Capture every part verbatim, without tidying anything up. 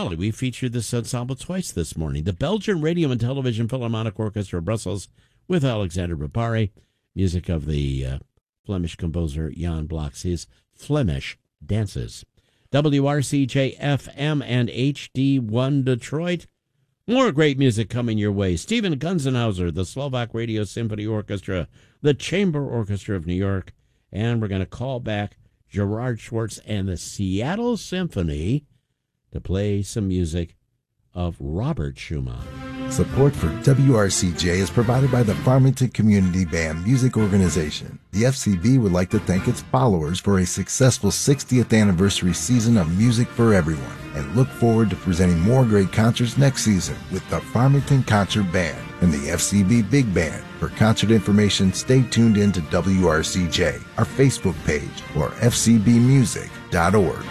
golly, we featured this ensemble twice this morning. The Belgian Radio and Television Philharmonic Orchestra of Brussels with Alexander Barbary, music of the uh, Flemish composer Jan Blok's, his Flemish Dances. W R C J F M and H D one Detroit. More great music coming your way. Stephen Gunzenhauser, the Slovak Radio Symphony Orchestra, the Chamber Orchestra of New York, and we're going to call back Gerard Schwartz and the Seattle Symphony to play some music of Robert Schumann. Support for W R C J is provided by the Farmington Community Band Music Organization. The F C B would like to thank its followers for a successful sixtieth anniversary season of music for everyone, and look forward to presenting more great concerts next season with the Farmington Concert Band and the F C B Big Band. For concert information, stay tuned in to W R C J, our Facebook page, or f c b music dot org.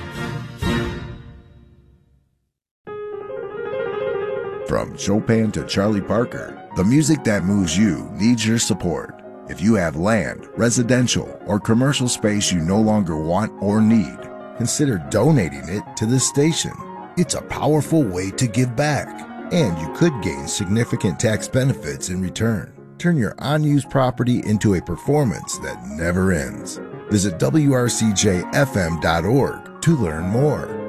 From Chopin to Charlie Parker, the music that moves you needs your support. If you have land, residential, or commercial space you no longer want or need, consider donating it to this station. It's a powerful way to give back, and you could gain significant tax benefits in return. Turn your unused property into a performance that never ends. Visit w r c j f m dot org to learn more.